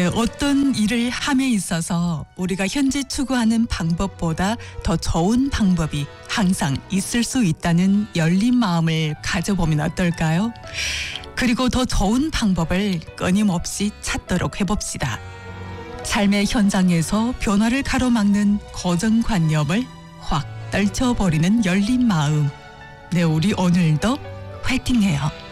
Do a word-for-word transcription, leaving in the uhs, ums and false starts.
어떤 일을 함에 있어서 우리가 현재 추구하는 방법보다 더 좋은 방법이 항상 있을 수 있다는 열린 마음을 가져보면 어떨까요? 그리고 더 좋은 방법을 끊임없이 찾도록 해봅시다. 삶의 현장에서 변화를 가로막는 고정관념을 확 떨쳐버리는 열린 마음. 네, 우리 오늘도 화이팅해요.